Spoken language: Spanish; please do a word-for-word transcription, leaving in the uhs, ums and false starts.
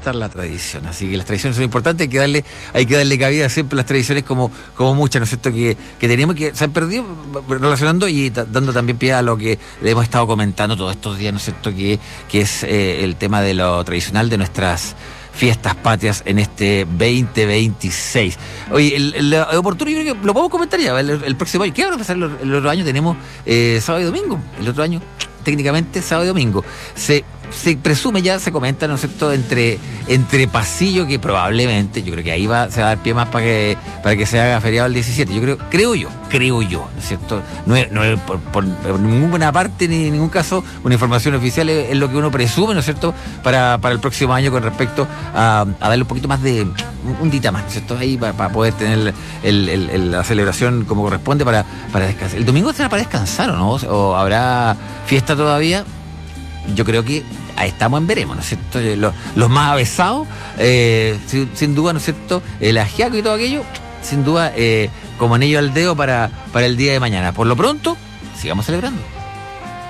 quebrantar la tradición. Así que las tradiciones son importantes, hay que darle, hay que darle cabida siempre a las tradiciones como, como muchas, ¿no es cierto?, que, que tenemos que se han perdido relacionando y t- dando también pie a lo que le hemos estado comentando todos estos días, ¿no es cierto?, que, que es eh, el tema de lo tradicional de nuestras fiestas patrias en este veinte veintiséis. Oye, el, el, el oportuno yo creo que lo podemos comentar ya el, el próximo año. ¿Qué va a pasar el, el otro año? Tenemos eh, sábado y domingo. El otro año, técnicamente, sábado y domingo. Se se presume ya, se comenta, ¿no es cierto?, entre, entre pasillo, que probablemente, yo creo que ahí va, se va a dar pie más para que, para que se haga feriado el diecisiete. Yo creo, creo yo, creo yo, ¿no es cierto? No es, no es por, por, por ninguna parte ni en ningún caso una información oficial, es, es lo que uno presume, ¿no es cierto?, para, para el próximo año con respecto a, a darle un poquito más de, un, un dita más, ¿no es cierto?, ahí para, para poder tener el, el, el, la celebración como corresponde para, para descansar. ¿El domingo será para descansar o no? ¿O habrá fiesta todavía? Yo creo que ahí estamos en veremos, ¿no es cierto? Los, los más avesados, eh, sin, sin duda, ¿no es cierto?, el ajiaco y todo aquello, sin duda, eh, como anillo al dedo para, para el día de mañana. Por lo pronto, sigamos celebrando.